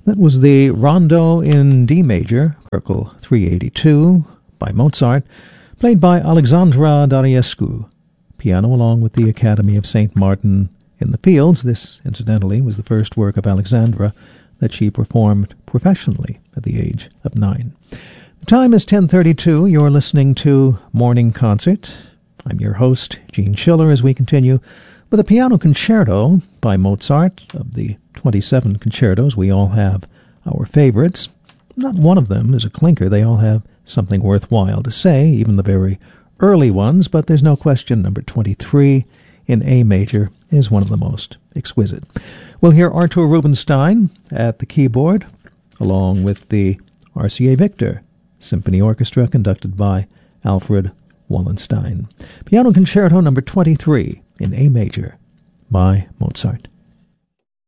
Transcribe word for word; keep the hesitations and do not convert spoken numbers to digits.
That was the Rondo in D major, Circle three eighty-two, by Mozart, played by Alexandra Dariescu. Piano along with the Academy of Saint Martin in the Fields. This, incidentally, was the first work of Alexandra that she performed professionally at the age of nine. The time is ten thirty-two. You're listening to Morning Concert. I'm your host, Gene Schiller, as we continue with a piano concerto by Mozart. Of the twenty-seven concertos, we all have our favorites. Not one of them is a clinker. They all have something worthwhile to say, even the very early ones, but there's no question number twenty-three in A major is one of the most exquisite. We'll hear Artur Rubinstein at the keyboard, along with the R C A Victor Symphony Orchestra, conducted by Alfred Wallenstein. Piano Concerto number twenty-three in A major by Mozart.